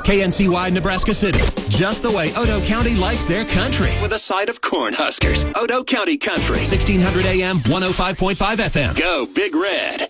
KNCY Nebraska City. Just the way Odo County likes their country. With a side of Cornhuskers. Odo County Country. 1600 AM, 105.5 FM. Go Big Red.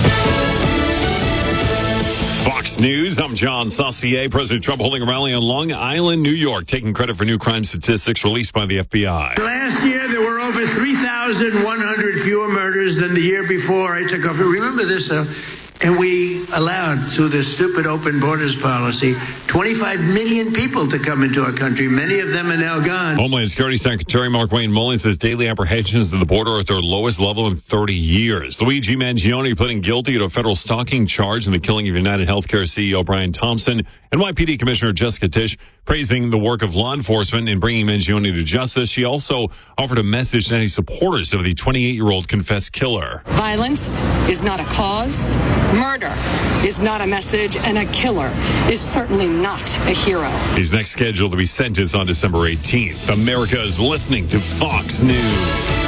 Fox News, I'm John Saucier. President Trump holding a rally on Long Island, New York, taking credit for new crime statistics released by the FBI. Last year, there were over 3,100 fewer murders than the year before I took office. Remember this, though? And we allowed, through this stupid open borders policy, 25 million people to come into our country. Many of them are now gone. Homeland Security Secretary Markwayne Mullins says daily apprehensions at the border are at their lowest level in 30 years. Luigi Mangione pleading guilty to a federal stalking charge in the killing of United Healthcare CEO Brian Thompson. NYPD Commissioner Jessica Tisch praising the work of law enforcement in bringing Mangione to justice. She also offered a message to any supporters of the 28-year-old confessed killer. Violence is not a cause. Murder is not a message. And a killer is certainly not a hero. He's next scheduled to be sentenced on December 18th. America is listening to Fox News.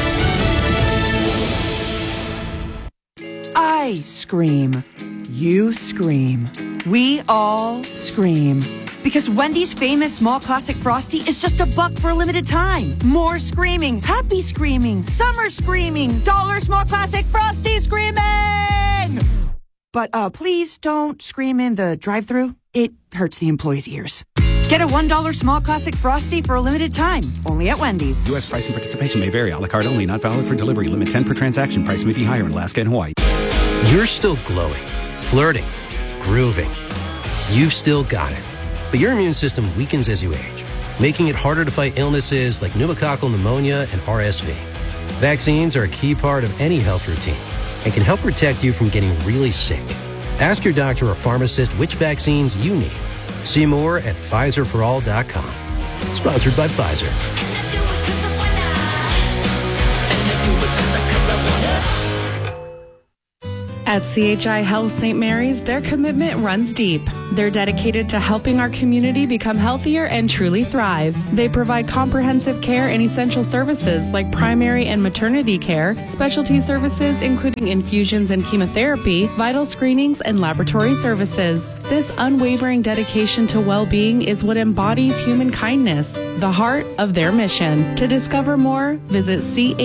I scream. You scream. We all scream. Because Wendy's famous small classic Frosty is just $1 for a limited time. More screaming, happy screaming, summer screaming, dollar small classic Frosty screaming! But please don't scream in the drive-thru. It hurts the employees' ears. Get a $1 small classic Frosty for a limited time, only at Wendy's. U.S. price and participation may vary. A la carte only, not valid for delivery. Limit 10 per transaction. Price may be higher in Alaska and Hawaii. You're still glowing, flirting, grooving. You've still got it. But your immune system weakens as you age, making it harder to fight illnesses like pneumococcal pneumonia and RSV. Vaccines are a key part of any health routine and can help protect you from getting really sick. Ask your doctor or pharmacist which vaccines you need. See more at PfizerForAll.com. Sponsored by Pfizer. At CHI Health St. Mary's, their commitment runs deep. They're dedicated to helping our community become healthier and truly thrive. They provide comprehensive care and essential services like primary and maternity care, specialty services including infusions and chemotherapy, vital screenings, and laboratory services. This unwavering dedication to well-being is what embodies human kindness, the heart of their mission. To discover more, visit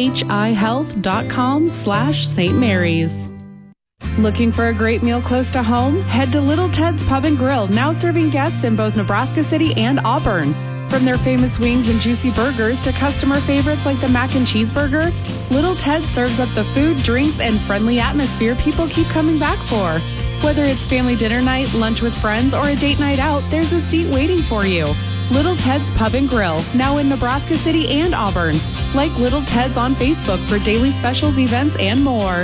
chihealth.com/St. Mary's. Looking for a great meal close to home? Head to Little Ted's Pub and Grill, now serving guests in both Nebraska City and Auburn. From their famous wings and juicy burgers to customer favorites like the mac and cheeseburger, Little Ted serves up the food, drinks, and friendly atmosphere people keep coming back for. Whether it's family dinner night, lunch with friends, or a date night out, there's a seat waiting for you. Little Ted's Pub and Grill, now in Nebraska City and Auburn. Like Little Ted's on Facebook for daily specials, events, and more.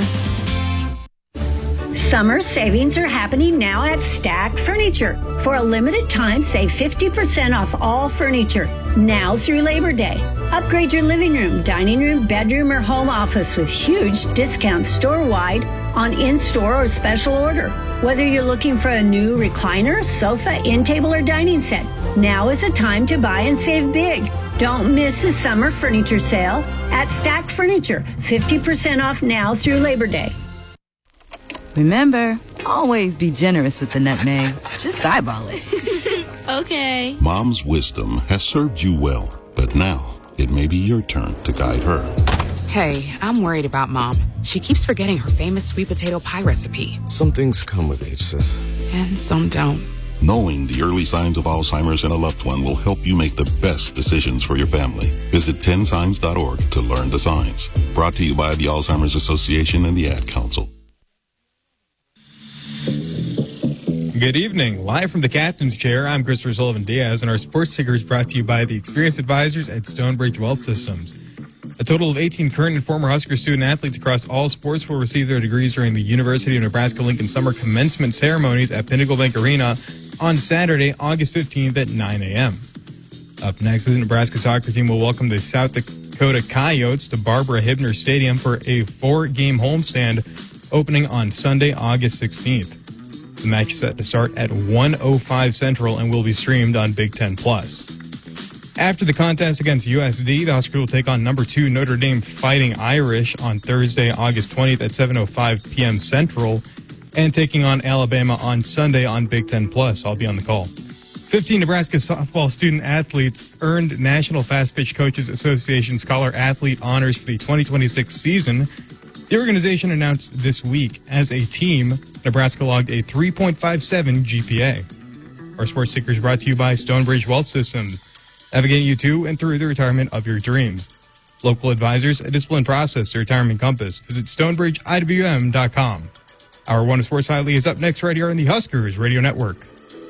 Summer savings are happening now at Stack Furniture. For a limited time, save 50% off all furniture, now through Labor Day. Upgrade your living room, dining room, bedroom, or home office with huge discounts store-wide on in-store or special order. Whether you're looking for a new recliner, sofa, end table, or dining set, now is the time to buy and save big. Don't miss the summer furniture sale at Stack Furniture. 50% off now through Labor Day. Remember, always be generous with the nutmeg. Just eyeball it. Okay. Mom's wisdom has served you well, but now it may be your turn to guide her. Hey, I'm worried about Mom. She keeps forgetting her famous sweet potato pie recipe. Some things come with age, sis. And some don't. Knowing the early signs of Alzheimer's in a loved one will help you make the best decisions for your family. Visit 10signs.org to learn the signs. Brought to you by the Alzheimer's Association and the Ad Council. Good evening. Live from the Captain's Chair, I'm Christopher Sullivan-Diaz, and our sports ticker is brought to you by the Experience Advisors at Stonebridge Wealth Systems. A total of 18 current and former Husker student-athletes across all sports will receive their degrees during the University of Nebraska-Lincoln Summer Commencement Ceremonies at Pinnacle Bank Arena on Saturday, August 15th at 9 a.m. Up next, the Nebraska soccer team will welcome the South Dakota Coyotes to Barbara Hibner Stadium for a 4-game homestand opening on Sunday, August 16th. The match is set to start at 1:05 Central and will be streamed on Big Ten Plus. After the contest against USD, the Huskers will take on number 2 Notre Dame Fighting Irish on Thursday, August 20th at 7:05 p.m. Central, and taking on Alabama on Sunday on Big Ten Plus. I'll be on the call. 15 Nebraska softball student athletes earned National Fast Pitch Coaches Association Scholar Athlete honors for the 2026 season. The organization announced this week, as a team, Nebraska logged a 3.57 GPA. Our Sports Seeker is brought to you by Stonebridge Wealth Systems, navigating you to and through the retirement of your dreams. Local advisors, a disciplined process to retirement compass. Visit StonebridgeIWM.com. Our One Sports Highly is up next right here on the Huskers Radio Network.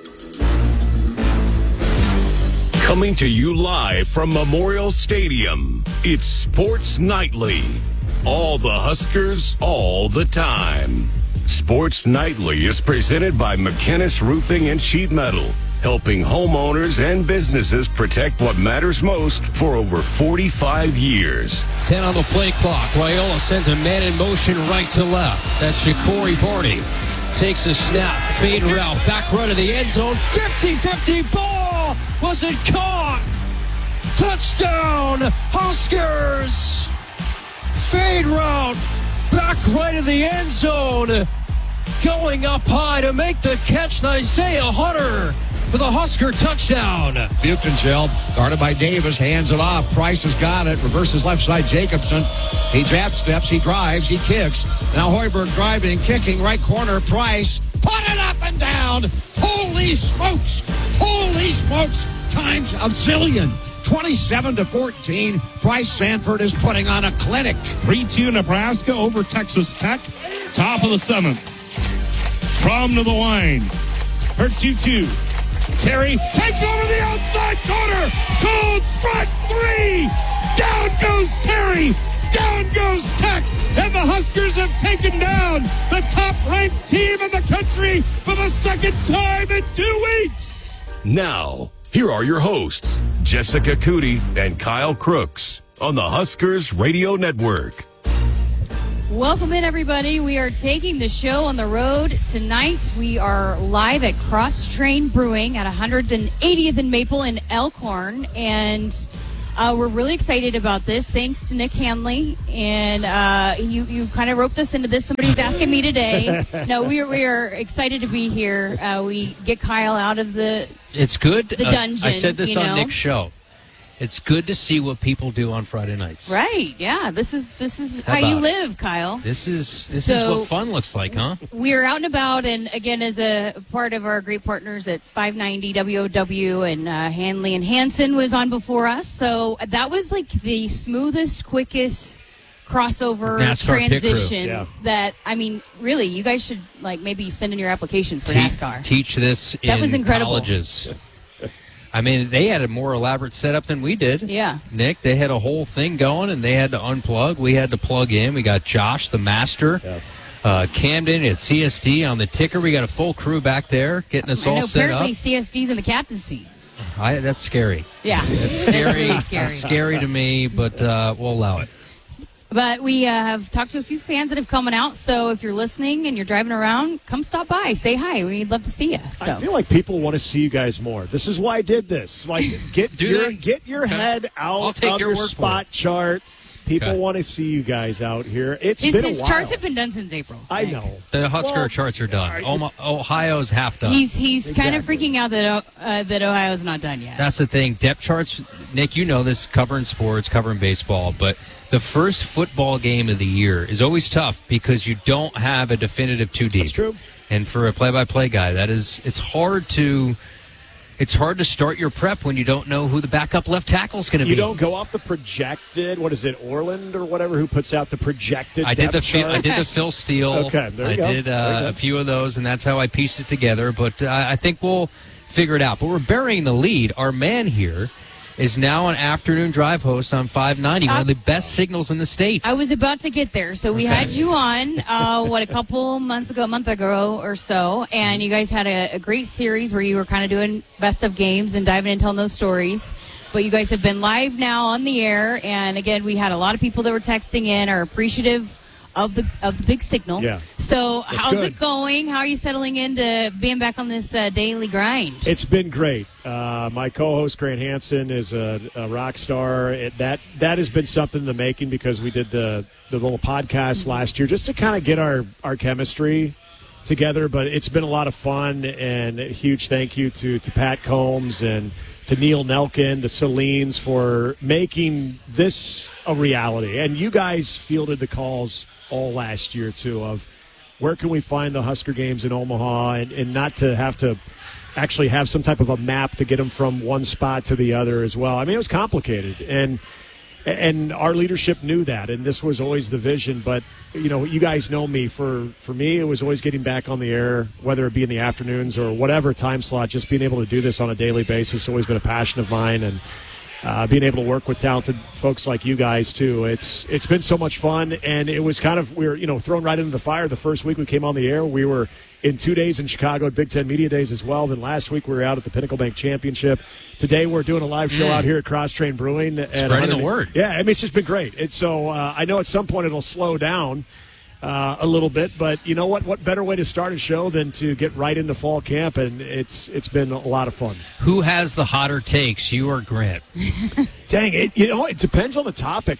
Coming to you live from Memorial Stadium, it's Sports Nightly. All the Huskers, all the time. Sports Nightly is presented by McKinnis Roofing and Sheet Metal, helping homeowners and businesses protect what matters most for over 45 years. 10 on the play clock. Loyola sends a man in motion right to left. That's Ja'Cory Barney. Takes a snap, fade route, back run to the end zone. 50-50 ball! Wasn't caught! Touchdown, Huskers! Fade route, back right of the end zone. Going up high to make the catch, Isaiah Hunter for the Husker touchdown. Buchenschild, guarded by Davis, hands it off. Price has got it, reverses left side Jacobson. He jab steps, he drives, he kicks. Now Hoiberg driving, kicking, right corner, Price. Put it up and down. Holy smokes. Holy smokes. Times a zillion. 27-14. Bryce Sanford is putting on a clinic. 3-2 Nebraska over Texas Tech. Top of the 7th. Fromm to the line. Her 2-2. Terry takes over the outside corner. Cold strike 3. Down goes Terry. Down goes Tech. And the Huskers have taken down the top-ranked team in the country for the second time in 2 weeks. Now, here are your hosts, Jessica Cootie and Kyle Crooks, on the Huskers Radio Network. Welcome in, everybody. We are taking the show on the road tonight. We are live at Cross Train Brewing at 180th and Maple in Elkhorn, and we're really excited about this. Thanks to Nick Hanley, and you kind of roped us into this. Somebody's asking me today. No, we are excited to be here. We get Kyle out of the dungeon. I said this on know? Nick's show. It's good to see what people do on Friday nights. Right? Yeah. This is how you live, Kyle. This is what fun looks like, huh? We are out and about, and again, as a part of our great partners at 590 WOW, and Hanley and Hansen was on before us. So that was like the smoothest, quickest crossover NASCAR transition that, I mean, really, you guys should like maybe send in your applications for NASCAR. Teach this that was incredible. Colleges. I mean, they had a more elaborate setup than we did. Yeah. Nick, they had a whole thing going, and they had to unplug. We had to plug in. We got Josh, the master. Yeah. Camden at CSD on the ticker. We got a full crew back there getting us all set up. Apparently CSD's in the captain's seat. That's scary. Yeah. It's scary. Really scary. It's scary to me, but we'll allow it. But we have talked to a few fans that have come out, so if you're listening and you're driving around, come stop by, say hi. We'd love to see you. So. I feel like people want to see you guys more. This is why I did this. Like, get your head out of your spot chart. People want to see you guys out here. His charts have been done since April. I know. The Husker charts are done. Ohio's half done. He's kind of freaking out that Ohio's not done yet. That's the thing. Depth charts, Nick, you know this, covering sports, covering baseball, but the first football game of the year is always tough because you don't have a definitive 2 deep. That's true. And for a play-by-play guy, it's hard to start your prep when you don't know who the backup left tackle is going to be. You don't go off the projected, what is it, Orland or whatever, who puts out the projected depth charts? I did the Phil Steele. Okay, there you go. I did a few of those, and that's how I pieced it together. But I think we'll figure it out. But we're burying the lead. Our man here is now an afternoon drive host on 590, one of the best signals in the state. I was about to get there. So we had you on, a month ago or so, and you guys had a great series where you were kind of doing best of games and diving in, telling those stories. But you guys have been live now on the air, and again, we had a lot of people that were texting in, are appreciative of the big signal. Yeah. So how's it going? How are you settling into being back on this daily grind? It's been great. My co-host Grant Hansen is a rock star. That has been something in the making because we did the little podcast last year just to kind of get our chemistry together, but it's been a lot of fun, and a huge thank you to Pat Combs and to Neil Nelkin, the Celines, for making this a reality. And you guys fielded the calls all last year, too, of where can we find the Husker games in Omaha, and not to have to actually have some type of a map to get them from one spot to the other as well. I mean, it was complicated, and our leadership knew that, and this was always the vision. But, you know, you guys know me. For me, it was always getting back on the air, whether it be in the afternoons or whatever time slot, just being able to do this on a daily basis has always been a passion of mine, and being able to work with talented folks like you guys, too. It's been so much fun, and it was kind of, we were, thrown right into the fire. The first week we came on the air, we were in 2 days in Chicago at Big Ten Media Days as well. Then last week we were out at the Pinnacle Bank Championship. Today we're doing a live show out here at Cross Train Brewing. Spreading the word. Yeah, I mean, it's just been great. And so I know at some point it'll slow down a little bit, but you know what? What better way to start a show than to get right into fall camp? And it's been a lot of fun. Who has the hotter takes, you or Grant? Dang it! It depends on the topic.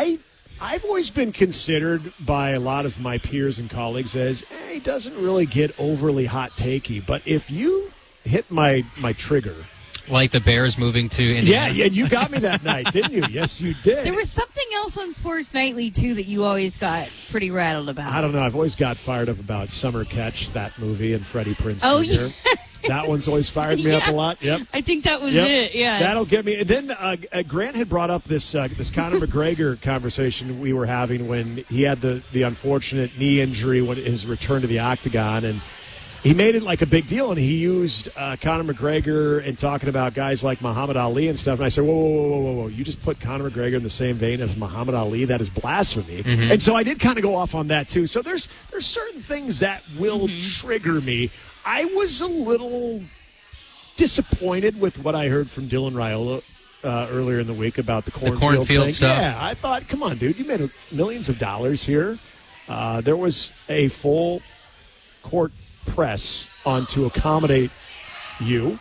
I've always been considered by a lot of my peers and colleagues as he doesn't really get overly hot takey. But if you hit my trigger, like the Bears moving to Indiana. Yeah, you got me that night, didn't you? Yes, you did. There was something else on Sports Nightly, too, that you always got pretty rattled about. I don't know. I've always got fired up about Summer Catch, that movie, and Freddie Prinze Jr. Oh, yeah. That one's always fired me up a lot. Yep. I think that was it, yeah. That'll get me. And then Grant had brought up this Conor McGregor conversation we were having when he had the unfortunate knee injury when his return to the octagon, and he made it like a big deal, and he used Conor McGregor and talking about guys like Muhammad Ali and stuff. And I said, whoa. You just put Conor McGregor in the same vein as Muhammad Ali. That is blasphemy. Mm-hmm. And so I did kind of go off on that, too. So there's certain things that will trigger me. I was a little disappointed with what I heard from Dylan Raiola earlier in the week about the cornfield thing. Stuff. Yeah, I thought, come on, dude, you made millions of dollars here. There was a full court press on to accommodate you,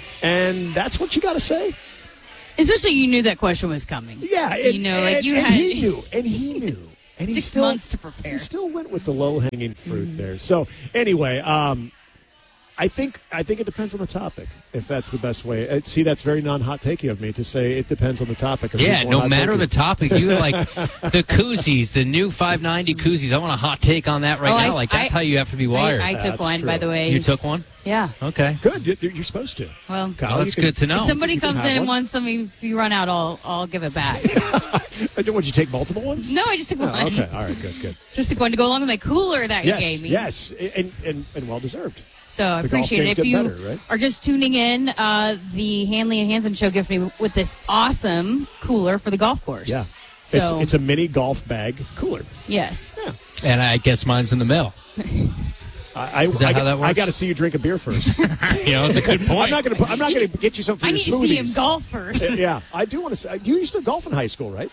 and that's what you got to say. Especially you knew that question was coming. Yeah, he knew, and 6 months to prepare. He still went with the low-hanging fruit there. So anyway, I think it depends on the topic, if that's the best way. See, that's very non-hot takey of me to say it depends on the topic. Yeah, no matter the topic. You like the koozies, the new 590 koozies. I want a hot take on that now. That's how you have to be wired. I took one, by the way. You took one? Yeah. Okay. Good. You're supposed to. Well, that's good to know. If somebody comes in and wants some, if you run out, I'll give it back. Would you take multiple ones? No, I just took one. Okay. All right. Good. Just took one to go along with my cooler that you gave me. Yes, and well deserved. So I appreciate it. If you are just tuning in, the Hanley and Hansen show gifted me with this awesome cooler for the golf course. Yeah. So it's a mini golf bag cooler. Yes. Yeah. And I guess mine's in the mail. Is that how that works? I got to see you drink a beer first. It's a good point. I'm not gonna get you something. I need to see him golf first. Yeah, I do want to say. You used to golf in high school, right?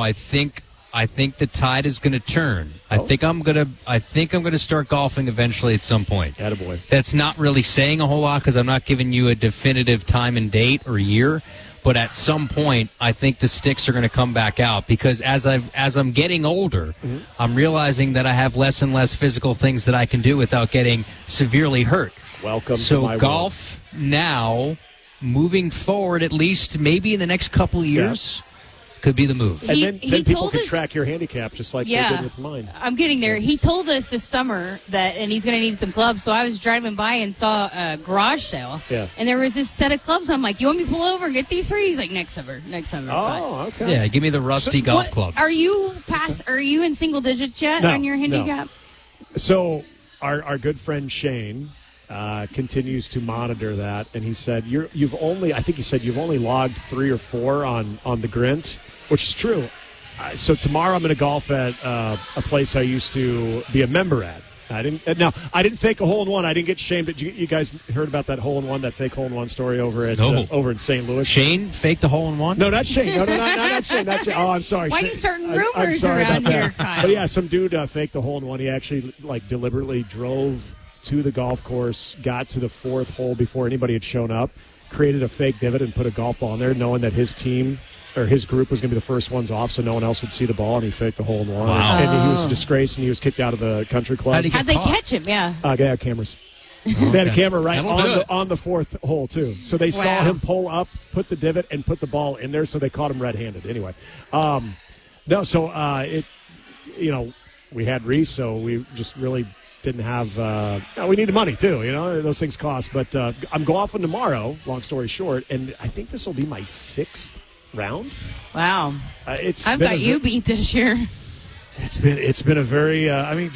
I think the tide is going to turn. I think I'm going to start golfing eventually at some point. Attaboy. That's not really saying a whole lot because I'm not giving you a definitive time and date or year. But at some point, I think the sticks are going to come back out because as I'm getting older, I'm realizing that I have less and less physical things that I can do without getting severely hurt. Welcome to my golf world. Now, moving forward, at least maybe in the next couple of years. Yeah. Could be the move. And then people can track your handicap just like they did with mine. I'm getting there. He told us this summer and he's going to need some clubs. So I was driving by and saw a garage sale. Yeah. And there was this set of clubs. I'm like, you want me to pull over and get these for you? He's like, next summer. Oh, okay. Yeah, give me the rusty golf clubs. Are you in single digits yet on your handicap? No. So our good friend Shane continues to monitor that, and he said you've only logged 3 or 4 on the Grint, which is true. So tomorrow I'm going to golf at a place I used to be a member at. I didn't fake a hole-in-one. I didn't get shamed. But you guys heard about that hole-in-one, that fake hole-in-one story over in St. Louis? Shane faked a hole-in-one? No, not Shane. No, not Shane. Oh, I'm sorry. Why are you starting rumors around here, Kyle? But yeah, some dude faked the hole-in-one. He actually deliberately drove to the golf course, got to the 4th hole before anybody had shown up, created a fake divot and put a golf ball in there, knowing that his team or his group was going to be the first ones off, so no one else would see the ball, and he faked the hole in one. Wow. And he was a disgrace, and he was kicked out of the country club. How'd they catch him? Yeah. They had cameras. They had a camera right on the fourth hole, too. So they saw him pull up, put the divot, and put the ball in there, so they caught him red-handed. Anyway. We had Reese, so we just really didn't have we needed money, too. Those things cost. But I'm golfing tomorrow, long story short, and I think this will be my 6th round. Wow. I've got you beat this year. It's been a very,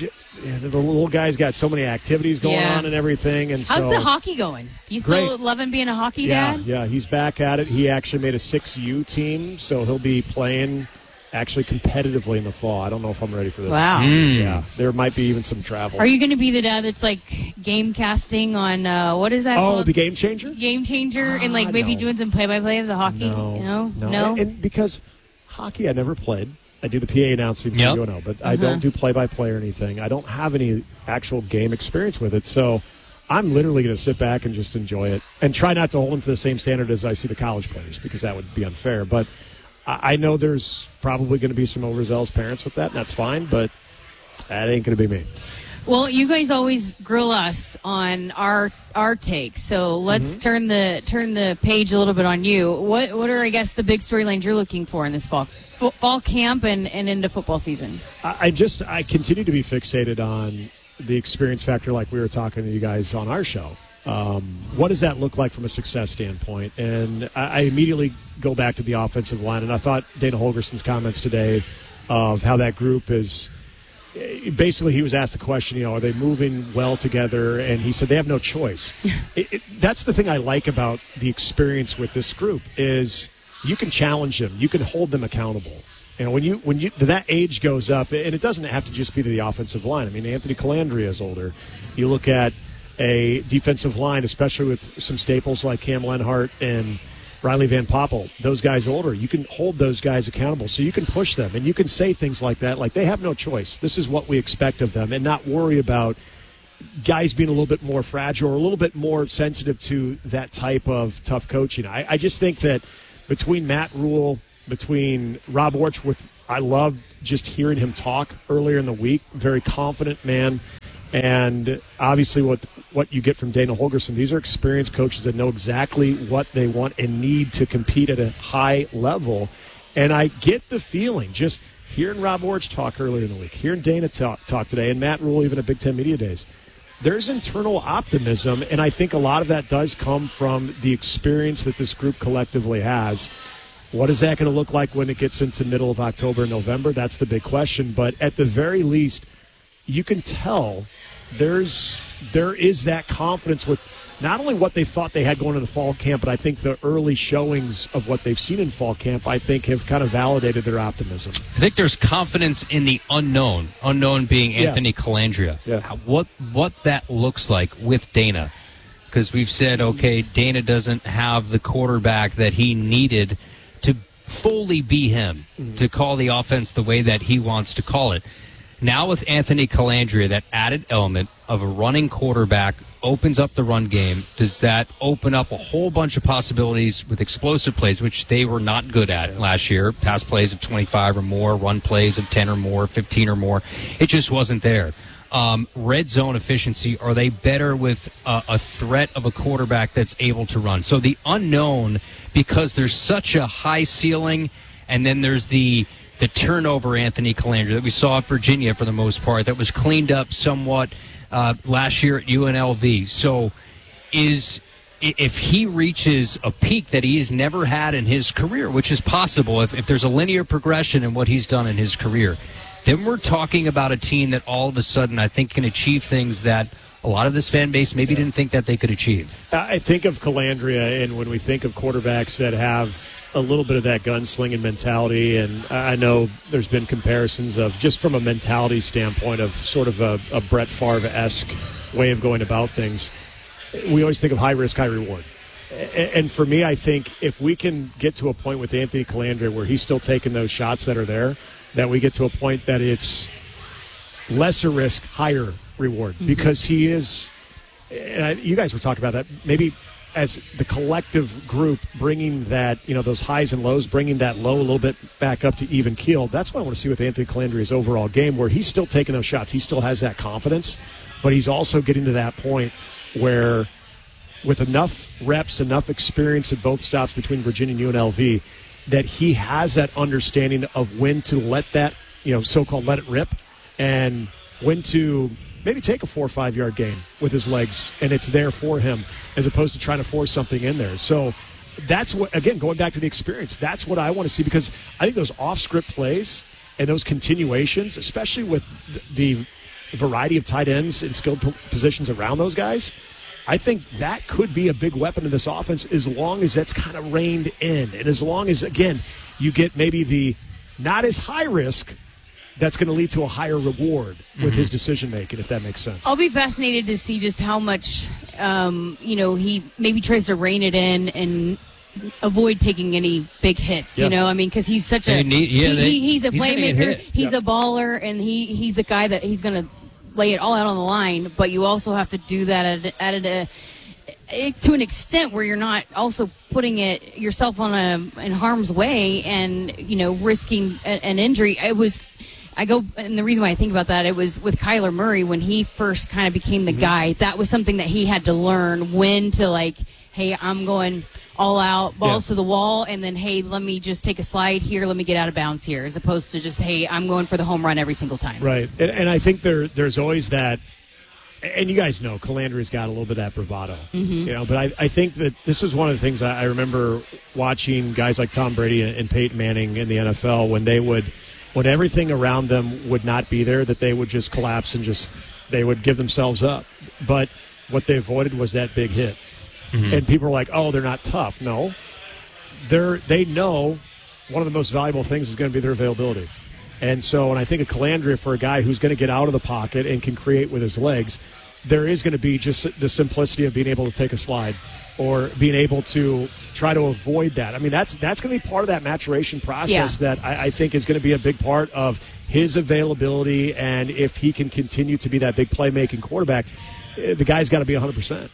the little guy's got so many activities going on and everything. And how's the hockey going? You still loving being a hockey dad? Yeah, he's back at it. He actually made a 6U team, so he'll be playing actually competitively in the fall. I don't know if I'm ready for this. Wow. Yeah, there might be even some travel. Are you going to be the dad that's like game casting on, what is that called? The Game Changer? Game Changer, and like maybe doing some play-by-play of the hockey? No. And because hockey I never played. I do the PA announcing for UNO, but I don't do play-by-play or anything. I don't have any actual game experience with it, so I'm literally going to sit back and just enjoy it and try not to hold them to the same standard as I see the college players, because that would be unfair. But I know there's probably going to be some overzealous parents with that, and that's fine, but that ain't going to be me. Well, you guys always grill us on our takes, so let's turn the page a little bit on you. What are, I guess, the big storylines you're looking for in this fall camp and into football season? I continue to be fixated on the experience factor, like we were talking to you guys on our show. What does that look like from a success standpoint? And I immediately go back to the offensive line, and I thought Dana Holgerson's comments today of how that group is. Basically, he was asked the question, are they moving well together? And he said they have no choice. That's the thing I like about the experience with this group is you can challenge them, you can hold them accountable. When you that age goes up, and it doesn't have to just be to the offensive line. I mean, Anthony Calandria is older. You look at a defensive line, especially with some staples like Cam Lenhart and Riley Van Poppel, those guys older, you can hold those guys accountable. So you can push them, and you can say things like that, like they have no choice. This is what we expect of them, and not worry about guys being a little bit more fragile or a little bit more sensitive to that type of tough coaching. I just think that between Matt Rule, between Rob Orchworth, I love just hearing him talk earlier in the week. Very confident man. And obviously what you get from Dana Holgerson, these are experienced coaches that know exactly what they want and need to compete at a high level. And I get the feeling, just hearing Rob Orch talk earlier in the week, hearing Dana talk today, and Matt Rule even at Big Ten Media Days, there's internal optimism, and I think a lot of that does come from the experience that this group collectively has. What is that going to look like when it gets into middle of October and November? That's the big question. But at the very least, you can tell there is that confidence with not only what they thought they had going into the fall camp, but I think the early showings of what they've seen in fall camp, I think, have kind of validated their optimism. I think there's confidence in the unknown being Anthony Calandria. Yeah. What that looks like with Dana. Because we've said, okay, Dana doesn't have the quarterback that he needed to fully be him, to call the offense the way that he wants to call it. Now with Anthony Calandria, that added element of a running quarterback opens up the run game. Does that open up a whole bunch of possibilities with explosive plays, which they were not good at last year? Pass plays of 25 or more, run plays of 10 or more, 15 or more. It just wasn't there. Red zone efficiency, are they better with a threat of a quarterback that's able to run? So the unknown, because there's such a high ceiling, and then there's the turnover Anthony Calandria that we saw at Virginia for the most part, that was cleaned up somewhat last year at UNLV. So if he reaches a peak that he has never had in his career, which is possible, if there's a linear progression in what he's done in his career, then we're talking about a team that all of a sudden I think can achieve things that a lot of this fan base maybe didn't think that they could achieve. I think of Calandria, and when we think of quarterbacks that have a little bit of that gunslinging mentality, and I know there's been comparisons of just from a mentality standpoint of sort of a Brett Favre-esque way of going about things. We always think of high risk, high reward. And for me, I think if we can get to a point with Anthony Calandria where he's still taking those shots that are there, that we get to a point that it's lesser risk, higher reward, because he is, and you guys were talking about that, maybe as the collective group bringing that, those highs and lows, bringing that low a little bit back up to even keel. That's what I want to see with Anthony Calandria's overall game, where he's still taking those shots. He still has that confidence, but he's also getting to that point where with enough reps, enough experience at both stops between Virginia and UNLV, that he has that understanding of when to let that, so-called let it rip, and when to maybe take a 4 or 5 yard gain with his legs, and it's there for him, as opposed to trying to force something in there. So that's what, again, going back to the experience, that's what I want to see, because I think those off-script plays and those continuations, especially with the variety of tight ends and skilled positions around those guys, I think that could be a big weapon in this offense, as long as that's kind of reined in, and as long as, again, you get maybe the not as high risk that's going to lead to a higher reward with his decision-making, if that makes sense. I'll be fascinated to see just how much, he maybe tries to rein it in and avoid taking any big hits, because he's such a he's a playmaker, he's a baller, and he's a guy that he's going to lay it all out on the line, but you also have to do that to an extent where you're not also putting yourself in harm's way and, risking an injury. And the reason why I think about that, it was with Kyler Murray when he first kind of became the guy. That was something that he had to learn when to, hey, I'm going all out, balls to the wall, and then, hey, let me just take a slide here, let me get out of bounds here, as opposed to just, hey, I'm going for the home run every single time. Right. And I think there's always that, and you guys know, Calandria's got a little bit of that bravado. But I think that this is one of the things I remember watching guys like Tom Brady and Peyton Manning in the NFL when everything around them would not be there, that they would just collapse and they would give themselves up. But what they avoided was that big hit. And people are like, oh, they're not tough. No. They know one of the most valuable things is going to be their availability. And so when I think of Calandria, for a guy who's going to get out of the pocket and can create with his legs, there is going to be just the simplicity of being able to take a slide or being able to try to avoid that. I mean, that's going to be part of that maturation process that I think is going to be a big part of his availability. And if he can continue to be that big playmaking quarterback, the guy's got to be 100%.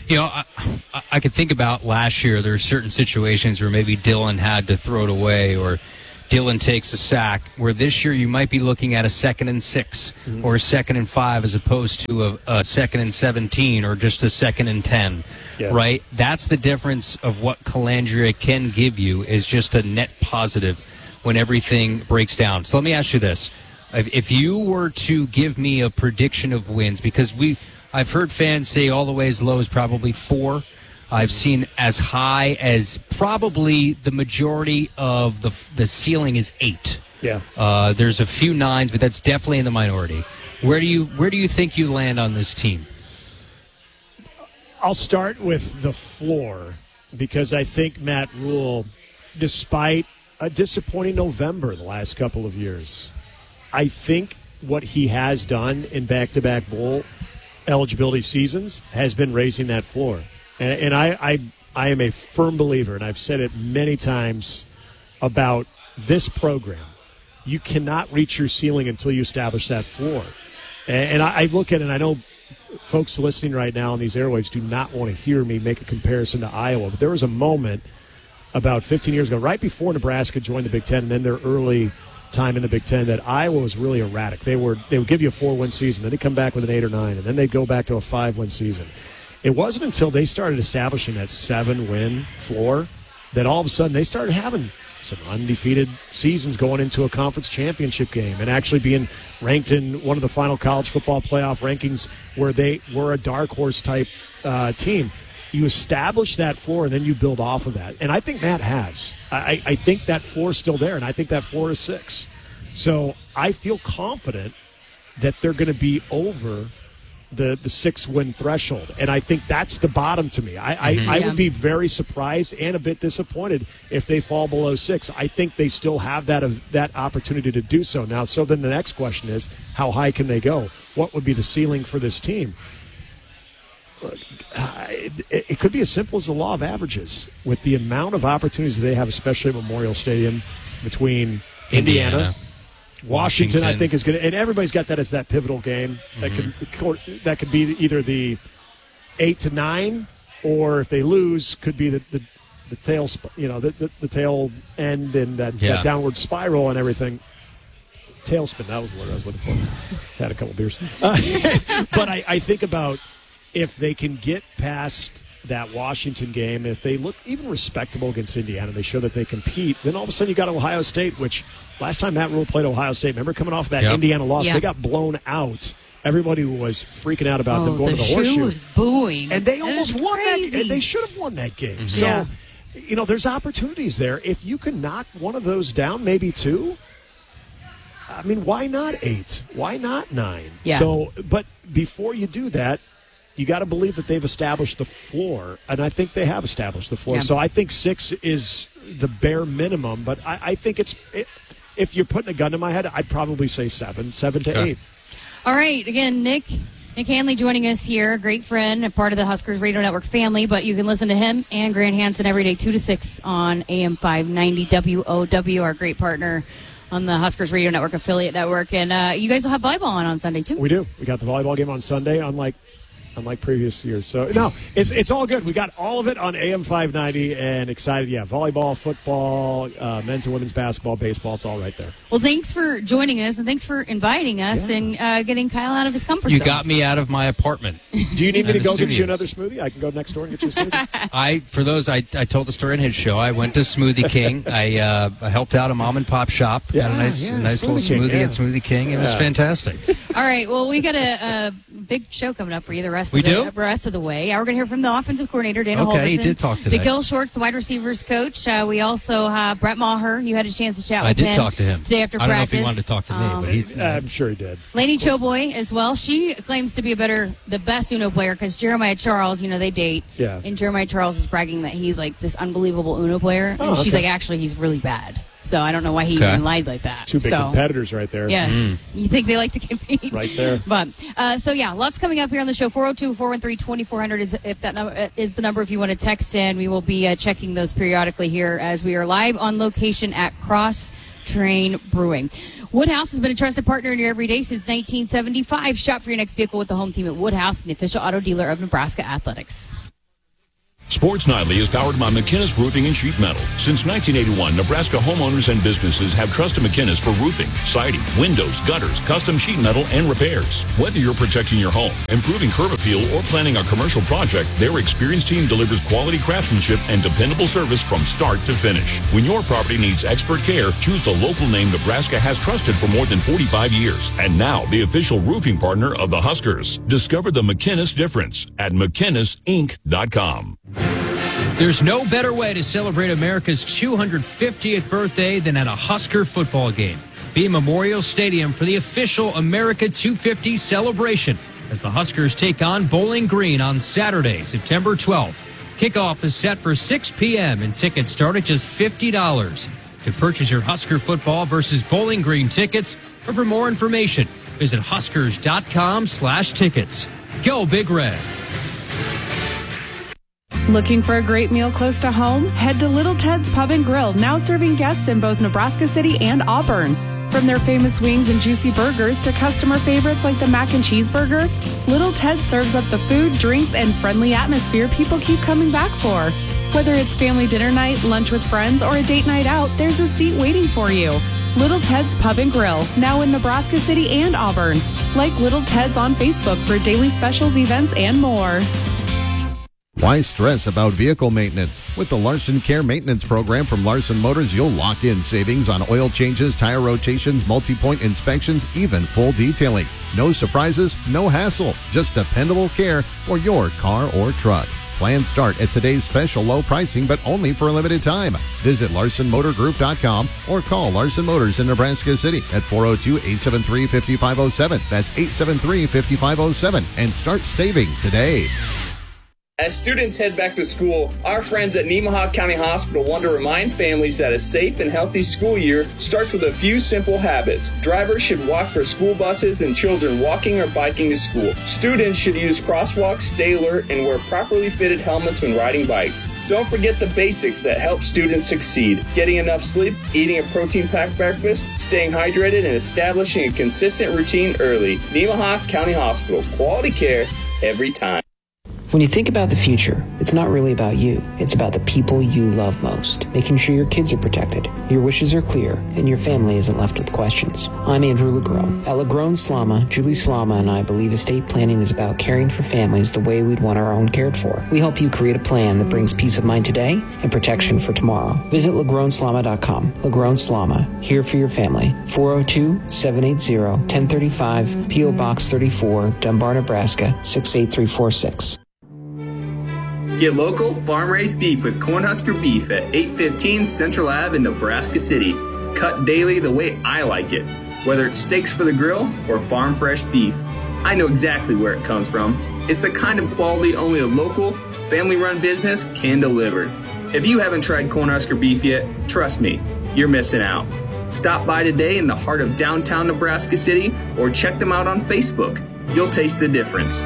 I could think about last year, there were certain situations where maybe Dylan had to throw it away or Dylan takes a sack, where this year you might be looking at a 2nd and 6 or a 2nd and 5 as opposed to a 2nd and 17 or just a 2nd and 10, right? That's the difference of what Calandria can give you, is just a net positive when everything breaks down. So let me ask you this. If you were to give me a prediction of wins, because I've heard fans say all the way as low as probably 4. I've seen as high as probably the majority of the ceiling is 8. Yeah. There's a few 9s, but that's definitely in the minority. Where do you think you land on this team? I'll start with the floor, because I think Matt Rule, despite a disappointing November the last couple of years, I think what he has done in back-to-back bowl eligibility seasons has been raising that floor. And I am a firm believer, and I've said it many times about this program. You cannot reach your ceiling until you establish that floor. And I look at it, and I know folks listening right now on these airwaves do not want to hear me make a comparison to Iowa, but there was a moment about 15 years ago, right before Nebraska joined the Big Ten, and then their early time in the Big Ten, that Iowa was really erratic. They would give you a 4-win season, then they'd come back with an 8 or 9, and then they'd go back to a 5-win season. It wasn't until they started establishing that 7-win floor that all of a sudden they started having some undefeated seasons going into a conference championship game and actually being ranked in one of the final college football playoff rankings where they were a dark horse type team. You establish that floor and then you build off of that. And I think Matt has. I think that floor is still there, and I think that floor is 6. So I feel confident that they're going to be over the 6-win threshold. And I think that's the bottom to me. I would be very surprised and a bit disappointed if they fall below 6. I think they still have that opportunity to do so now. So then the next question is, how high can they go? What would be the ceiling for this team? It could be as simple as the law of averages. With the amount of opportunities they have, especially at Memorial Stadium, between Indiana, Washington, I think is going to, and everybody's got that as that pivotal game. That could be either the 8 to 9 or if they lose, could be the tail, the tail end and that downward spiral and everything. Tailspin, that was the word I was looking for. Had a couple beers. But I think about if they can get past that Washington game, if they look even respectable against Indiana, they show that they compete, then all of a sudden you got Ohio State, which last time Matt Rule played Ohio State, remember coming off that Indiana loss, they got blown out. Everybody was freaking out about them going to the horseshoe. Was booing. And they almost won that. They should have won that game. So, there's opportunities there. If you can knock one of those down, maybe two, I mean, why not 8? Why not 9? Yeah. So, but before you do that, you got to believe that they've established the floor, and I think they have established the floor. Yeah. So I think 6 is the bare minimum, but I think if you're putting a gun to my head, I'd probably say 7 to 8. All right, again, Nick Hanley joining us here, a great friend, a part of the Huskers Radio Network family, but you can listen to him and Grant Hansen every day 2 to 6 on AM 590 WOW, our great partner on the Huskers Radio Network affiliate network. And you guys will have volleyball on Sunday, too. We do. We got the volleyball game on Sunday, unlike previous years. So, no, it's all good. We got all of it on AM 590 and excited. Yeah, volleyball, football, men's and women's basketball, baseball. It's all right there. Well, thanks for joining us and thanks for inviting us and getting Kyle out of his comfort zone. You got me out of my apartment. Do you need me to go get you another smoothie? I can go next door and get you a smoothie. I told the story in his show. I went to Smoothie King. I helped out a mom and pop shop. Got a nice little smoothie at Smoothie King. It was fantastic. All right. Well, we got a big show coming up for you the rest of the way. We're going to hear from the offensive coordinator, Dana Holgorsen. He did talk today. DeGil Schwartz, the wide receivers coach. We also have Brett Maher. You had a chance to chat with him. I did talk to him today after practice. I don't know if he wanted to talk to me, but I'm sure he did. Lainey Choboy as well. She claims to be the best Uno player because Jeremiah Charles, they date. Yeah. And Jeremiah Charles is bragging that he's like this unbelievable Uno player. And she's like, actually, he's really bad. So I don't know why he even lied like that. Two big competitors right there. Yes. You think they like to compete? Right there. But, lots coming up here on the show. 402-413-2400 if that number is the number if you want to text in. We will be checking those periodically here as we are live on location at Cross Train Brewing. Woodhouse has been a trusted partner in your everyday since 1975. Shop for your next vehicle with the home team at Woodhouse, the official auto dealer of Nebraska Athletics. Sports Nightly is powered by McInnes Roofing and Sheet Metal. Since 1981, Nebraska homeowners and businesses have trusted McInnes for roofing, siding, windows, gutters, custom sheet metal, and repairs. Whether you're protecting your home, improving curb appeal, or planning a commercial project, their experienced team delivers quality craftsmanship and dependable service from start to finish. When your property needs expert care, choose the local name Nebraska has trusted for more than 45 years. And now, the official roofing partner of the Huskers. Discover the McInnes difference at McInnesInc.com. There's no better way to celebrate America's 250th birthday than at a Husker football game. Be Memorial Stadium for the official America 250 celebration as the Huskers take on Bowling Green on Saturday, September 12th. Kickoff is set for 6 p.m. and tickets start at just $50. To purchase your Husker football versus Bowling Green tickets or for more information, visit Huskers.com/tickets. Go Big Red. Looking for a great meal close to home? Head to Little Ted's Pub and Grill, now serving guests in both Nebraska City and Auburn. From their famous wings and juicy burgers to customer favorites like the mac and cheese burger, Little Ted serves up the food, drinks, and friendly atmosphere people keep coming back for. Whether it's family dinner night, lunch with friends, or a date night out, there's a seat waiting for you. Little Ted's Pub and Grill, now in Nebraska City and Auburn. Like Little Ted's on Facebook for daily specials, events, and more. Why stress about vehicle maintenance? With the Larson Care Maintenance Program from Larson Motors, you'll lock in savings on oil changes, tire rotations, multi-point inspections, even full detailing. No surprises, no hassle, just dependable care for your car or truck. Plans start at today's special low pricing, but only for a limited time. Visit LarsonMotorGroup.com or call Larson Motors in Nebraska City at 402-873-5507. That's 873-5507 and start saving today. As students head back to school, our friends at Nemaha County Hospital want to remind families that a safe and healthy school year starts with a few simple habits. Drivers should watch for school buses and children walking or biking to school. Students should use crosswalks, stay alert, and wear properly fitted helmets when riding bikes. Don't forget the basics that help students succeed. Getting enough sleep, eating a protein-packed breakfast, staying hydrated, and establishing a consistent routine early. Nemaha County Hospital. Quality care every time. When you think about the future, it's not really about you. It's about the people you love most, making sure your kids are protected, your wishes are clear, and your family isn't left with questions. I'm Andrew Lagrone. At Lagrone Slama, Julie Slama and I believe estate planning is about caring for families the way we'd want our own cared for. We help you create a plan that brings peace of mind today and protection for tomorrow. Visit LagroneSlama.com. Lagrone Slama, here for your family. 402-780-1035, P.O. Box 34, Dunbar, Nebraska, 68346. Get local, farm-raised beef with Cornhusker Beef at 815 Central Ave in Nebraska City. Cut daily the way I like it, whether it's steaks for the grill or farm-fresh beef. I know exactly where it comes from. It's the kind of quality only a local, family-run business can deliver. If you haven't tried Cornhusker Beef yet, trust me, you're missing out. Stop by today in the heart of downtown Nebraska City or check them out on Facebook. You'll taste the difference.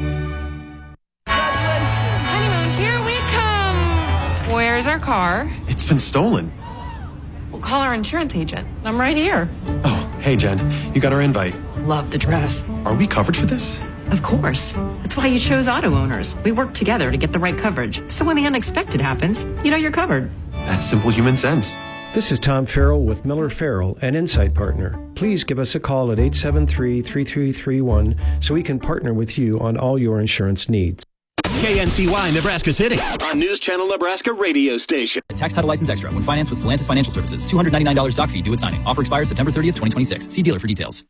Where's our car? It's been stolen. We'll call our insurance agent. I'm right here. Oh, hey, Jen. You got our invite. Love the dress. Are we covered for this? Of course. That's why you chose Auto Owners. We work together to get the right coverage. So when the unexpected happens, you know you're covered. That's simple human sense. This is Tom Farrell with Miller Farrell, an Insight Partner. Please give us a call at 873-3331 so we can partner with you on all your insurance needs. KNCY Nebraska City on News Channel Nebraska radio station. Tax title license extra when financed with Stellantis Financial Services. $299 doc fee due at signing. Offer expires September 30th, 2026. See dealer for details.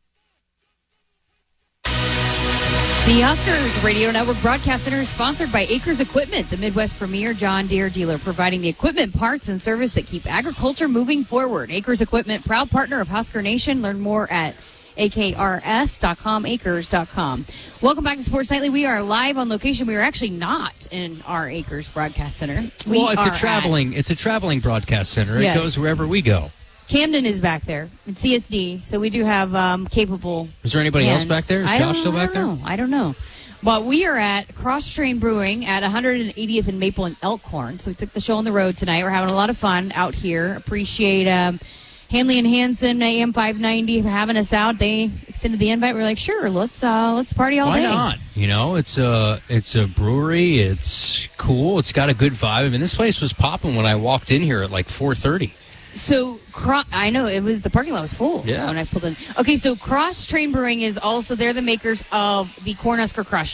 The Huskers Radio Network Broadcast Center is sponsored by Acres Equipment, the Midwest premier John Deere dealer, providing the equipment, parts, and service that keep agriculture moving forward. Acres Equipment, proud partner of Husker Nation. Learn more at akrs.com, acres.com. Welcome back to Sports Nightly. We are live on location. We are actually not in our Acres Broadcast Center. It's a traveling broadcast center. Yes. It goes wherever we go. Camden is back there. It's CSD, so we do have capable Is there anybody hands. else back there? Is Josh still back there? I don't know. But we are at Cross Train Brewing at 180th and Maple in Elkhorn. So we took the show on the road tonight. We're having a lot of fun out here. Appreciate Hanley and Hansen, AM 590, for having us out. They extended the invite. We're like, sure, let's party all day. Why not? You know, it's a brewery. It's cool. It's got a good vibe. I mean, this place was popping when I walked in here at like 4:30. So, I know, the parking lot was full when I pulled in. Okay, so Cross Train Brewing is also, they're the makers of the Cornhusker Crush